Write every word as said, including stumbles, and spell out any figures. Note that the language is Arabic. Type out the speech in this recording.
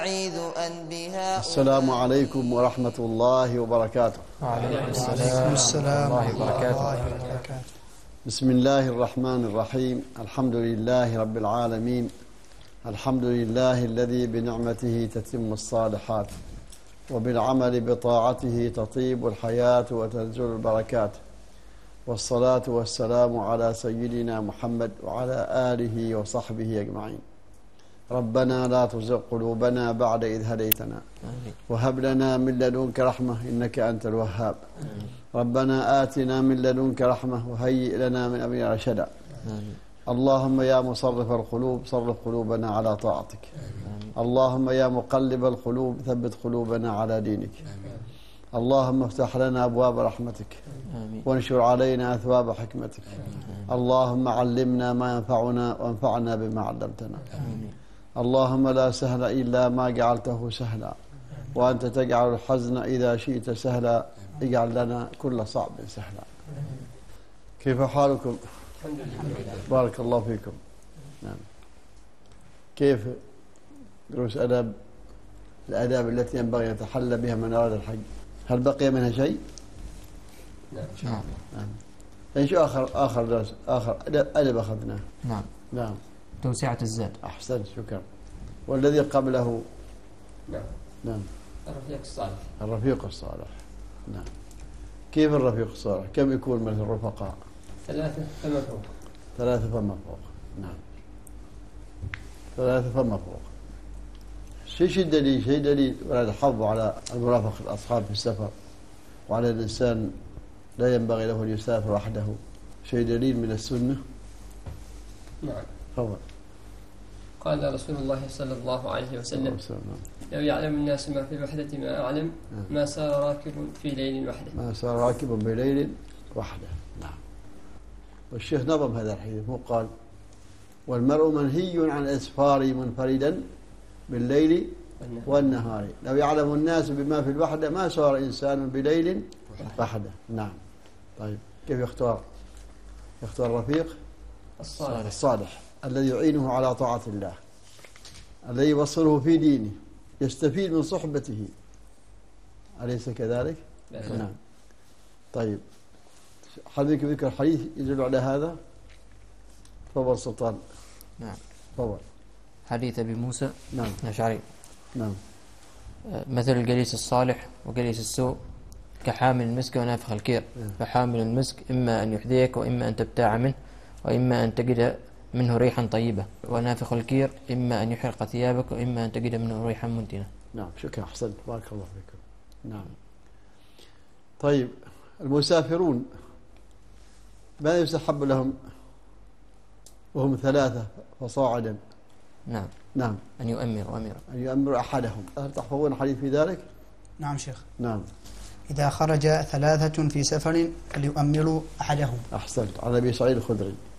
السلام عليكم ورحمة الله وبركاته. وعليكم السلام ورحمة الله وبركاته. بسم الله الرحمن الرحيم. الحمد لله رب العالمين. الحمد لله الذي بنعمته تتم الصالحات، وبالعمل بطاعته تطيب الحياة وتنزل البركات، والصلاة والسلام على سيدنا محمد وعلى آله وصحبه أجمعين. ربنا لا تزغ قلوبنا بعد إذ هديتنا، وهب لنا من لدنك رحمة إنك أنت الوهاب. ربنا آتنا من لدنك رحمة وهيئ لنا من أمرنا رشدا. اللهم يا مصرف القلوب صرف قلوبنا على طاعتك. اللهم يا مقلب القلوب ثبت قلوبنا على دينك. اللهم افتح لنا أبواب رحمتك وانشر علينا أثواب حكمتك. اللهم علمنا ما ينفعنا وانفعنا بما علمتنا. اللهم لا سهل إلا ما جعلته سهلا، وأنت تجعل الحزن إذا شئت سهلا. اجعل لنا كل صعب سهلا. كيف حالكم؟ بارك الله فيكم. نعم. كيف دروس أدب الآداب التي ينبغي أن يتحلى بها من أراد الحج؟ هل بقي منها شيء؟ نعم. نعم. ايش آخر آخر درس آخر أدب أخذناه؟ نعم. نعم. توسعة الزاد. أحسنت، شكرا. والذي قبله؟ نعم. نعم. الرفيق الصالح. الرفيق الصالح. نعم. كيف الرفيق الصالح؟ كم يكون من الرفقاء؟ ثلاثة فما فوق. ثلاثة فما فوق. نعم. ثلاثة فما فوق. شيء شيء دليل شيء دليل ولا الحظ على المرافقة الأصحاب في السفر، وعلى الإنسان لا ينبغي له أن يسافر وحده. شيء دليل من السنة؟ نعم. تفضل. قال رسول الله صلى الله عليه وسلم: لو يعلم الناس ما في الوحدة ما أعلم ما سار راكب في ليل وحده. ما سار راكب بليل وحده. نعم. والشيخ نظم هذا الحديث، مو قال: والمرء منهي عن الإسفار منفردا بالليل والنهار، لو يعلم الناس بما في الوحدة ما سار إنسان بليل وحده. نعم. طيب، كيف يختار؟ يختار رفيق الصالح الصالح الذي يعينه على طاعة الله، الذي يوصله في دينه، يستفيد من صحبته، أليس كذلك؟ نعم. طيب، حضرتك ذكر حديث يدل على هذا؟ تفضل سلطان. نعم. تفضل. حديث أبي موسى نعم الأشعري: نعم. مثل الجليس الصالح وجليس السوء كحامل المسك ونافخ الكير. فحامل المسك إما أن يحذيك وإما أن تبتاع منه وإما أن تجد منه ريحا طيبة، ونافخ الكير إما أن يحرق ثيابك وإما أن تجد منه ريحا منتنة. نعم، شكرا، أحسنت، بارك الله فيكم. نعم. طيب، المسافرون ماذا يستحب لهم وهم ثلاثة فصاعدا؟ نعم. نعم. أن يؤمروا أميرا. أن يؤمروا أحدهم. هل تحفظون حديث في ذلك؟ نعم شيخ. نعم. إذا خرج ثلاثة في سفر فليؤمروا أحدهم. أحسنت. على أبي سعيد الخدري.